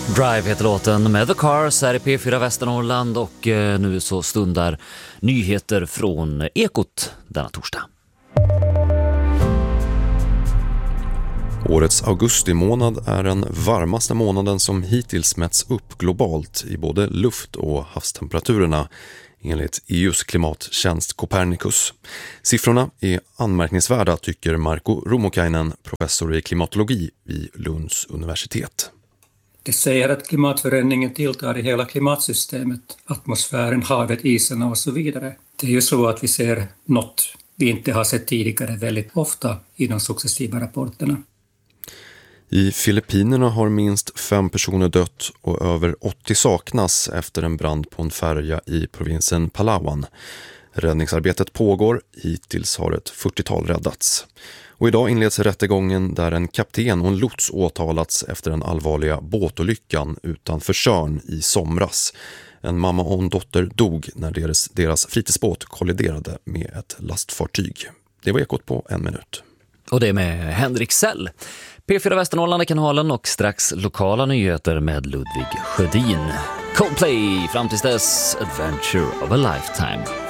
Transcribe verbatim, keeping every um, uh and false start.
Drive heter låten med The Cars här i P fyra Västernorrland och eh, nu så stundar nyheter från Ekot denna torsdag. Årets augustimånad är den varmaste månaden som hittills mätts upp globalt i både luft- och havstemperaturerna enligt E U:s klimattjänst Copernicus. Siffrorna är anmärkningsvärda tycker Marko Rumokainen, professor i klimatologi vid Lunds universitet. Det säger att klimatförändringen tilltar i hela klimatsystemet, atmosfären, havet, isarna och så vidare. Det är ju så att vi ser något vi inte har sett tidigare väldigt ofta i de successiva rapporterna. I Filippinerna har minst fem personer dött och över åttio saknas efter en brand på en färja i provinsen Palawan. Räddningsarbetet pågår, hittills har ett fyrtiotal räddats. Och idag inleds rättegången där en kapten och en lots åtalats efter den allvarliga båtolyckan utanför Tjörn i somras. En mamma och en dotter dog när deras, deras fritidsbåt kolliderade med ett lastfartyg. Det var Ekot på en minut. Och det är med Henrik Sell. P fyra Västernorrland är kanalen och strax lokala nyheter med Ludvig Sjödin. Coldplay, fram tills dess Adventure of a Lifetime.